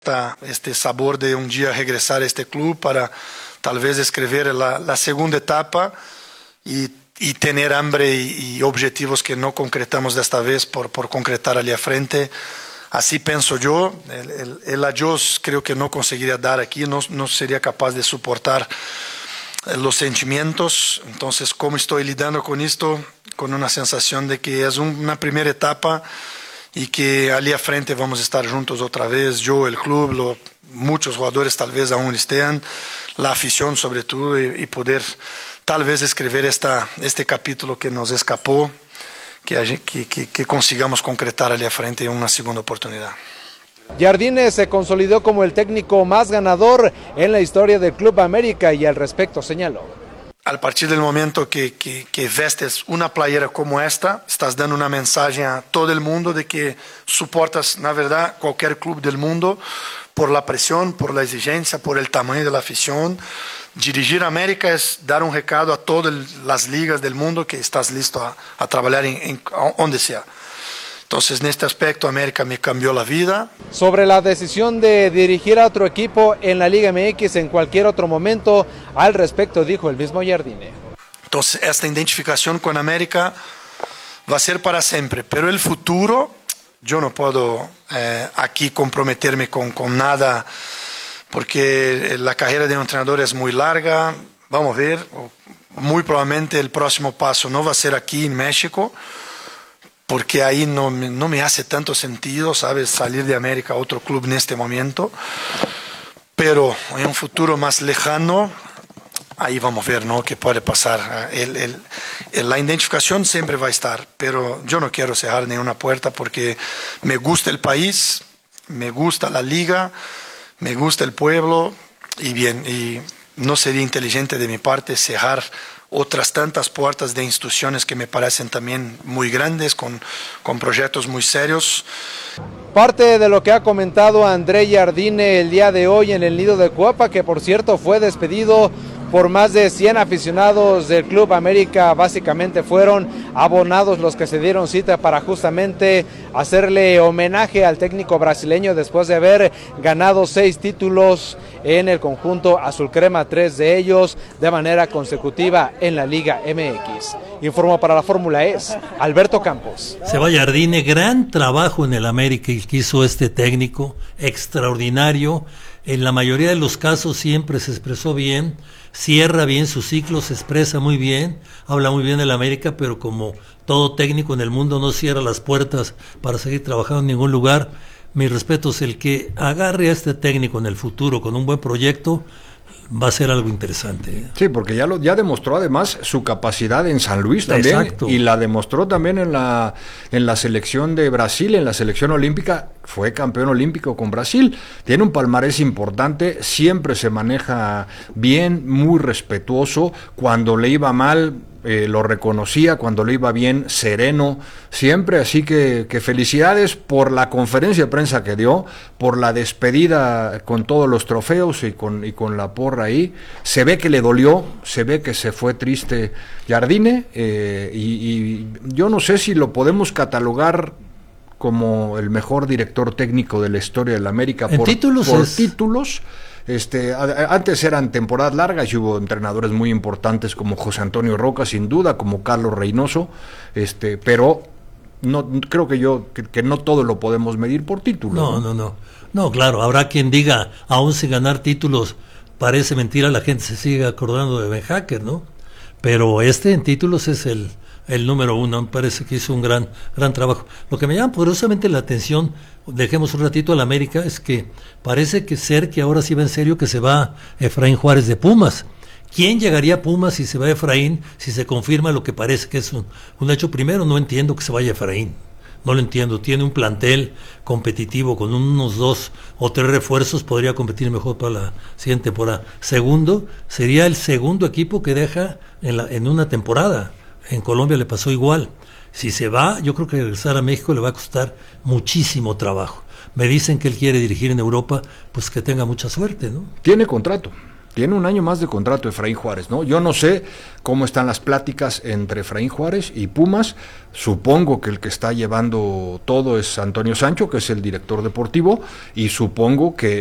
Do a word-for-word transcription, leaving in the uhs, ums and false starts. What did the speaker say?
este sabor de un día regresar a este club para tal vez escribir la, la segunda etapa y, y tener hambre y, y objetivos que no concretamos de esta vez por, por concretar allá frente. Así pienso yo. El, el, el adiós creo que no conseguiría dar aquí, no, no sería capaz de soportar los sentimientos. Entonces, ¿cómo estoy lidiando con esto? Con una sensación de que es un, una primera etapa y que allí a frente vamos a estar juntos otra vez, yo, el club, lo, muchos jugadores tal vez aún estén, la afición sobre todo, y, y poder tal vez escribir esta, este capítulo que nos escapó, que, que, que, que consigamos concretar allí a frente en una segunda oportunidad. Jardine se consolidó como el técnico más ganador en la historia del Club América y al respecto señaló: a partir del momento que, que, que vestes una playera como esta, estás dando una mensaje a todo el mundo de que soportas, na verdad, cualquier club del mundo por la presión, por la exigencia, por el tamaño de la afición. Dirigir América es dar un recado a todas las ligas del mundo que estás listo a, a trabajar en, en donde sea. Entonces, en este aspecto, América me cambió la vida. Sobre la decisión de dirigir a otro equipo en la Liga M X en cualquier otro momento, al respecto dijo el mismo Jardine. Entonces, esta identificación con América va a ser para siempre, pero el futuro, yo no puedo eh, aquí comprometerme con, con nada, porque la carrera de un entrenador es muy larga. Vamos a ver, muy probablemente el próximo paso no va a ser aquí en México, porque ahí no, no me hace tanto sentido, ¿sabes?, salir de América a otro club en este momento. Pero en un futuro más lejano, ahí vamos a ver, ¿no?, qué puede pasar. El, el, el, la identificación siempre va a estar, pero yo no quiero cerrar ninguna puerta porque me gusta el país, me gusta la liga, me gusta el pueblo, y bien, y no sería inteligente de mi parte cerrar otras tantas puertas de instituciones que me parecen también muy grandes, con, con proyectos muy serios. Parte de lo que ha comentado André Jardine el día de hoy en el Nido de Cuapa, que por cierto fue despedido por más de cien aficionados del Club América. Básicamente fueron abonados los que se dieron cita para justamente hacerle homenaje al técnico brasileño después de haber ganado seis títulos en el conjunto azul crema, tres de ellos de manera consecutiva en la Liga M X. Informó para la Fórmula E Alberto Campos. Se va Jardine, gran trabajo en el América que hizo este técnico, extraordinario. En la mayoría de los casos siempre se expresó bien, cierra bien su ciclo, se expresa muy bien, habla muy bien del América, pero como todo técnico en el mundo no cierra las puertas para seguir trabajando en ningún lugar. Mis respetos, el que agarre a este técnico en el futuro con un buen proyecto va a ser algo interesante. Sí, porque ya lo ya demostró además su capacidad en San Luis también. Exacto. Y la demostró también en la en la selección de Brasil, en la selección olímpica, fue campeón olímpico con Brasil. Tiene un palmarés importante, siempre se maneja bien, muy respetuoso. Cuando le iba mal, Eh, lo reconocía, cuando le iba bien, sereno, siempre. Así que, que felicidades por la conferencia de prensa que dio, por la despedida con todos los trofeos y con, y con la porra ahí. Se ve que le dolió, se ve que se fue triste Jardine, eh, y, y yo no sé si lo podemos catalogar como el mejor director técnico de la historia de la América por títulos. Por es... títulos. Este, antes eran temporadas largas y hubo entrenadores muy importantes como José Antonio Roca, sin duda, como Carlos Reynoso, este, pero no creo que yo que, que no todo lo podemos medir por títulos. No, no, no, no, claro, habrá quien diga, aún sin ganar títulos, parece mentira, la gente se sigue acordando de Ben Hacker, ¿no? Pero este en títulos es el el número uno, me parece que hizo un gran gran trabajo. Lo que me llama poderosamente la atención, dejemos un ratito a la América, es que parece que ser que ahora sí va en serio que se va Efraín Juárez de Pumas. ¿Quién llegaría a Pumas si se va Efraín, si se confirma lo que parece que es un, un hecho? Primero, no entiendo que se vaya Efraín, no lo entiendo. Tiene un plantel competitivo con unos dos o tres refuerzos, podría competir mejor para la siguiente temporada. Segundo, sería el segundo equipo que deja en, la, en una temporada. En Colombia le pasó igual. Si se va, yo creo que regresar a México le va a costar muchísimo trabajo. Me dicen que él quiere dirigir en Europa, pues que tenga mucha suerte, ¿no? Tiene contrato. Tiene un año más de contrato Efraín Juárez, ¿no? Yo no sé cómo están las pláticas entre Efraín Juárez y Pumas. Supongo que el que está llevando todo es Antonio Sancho, que es el director deportivo, y supongo que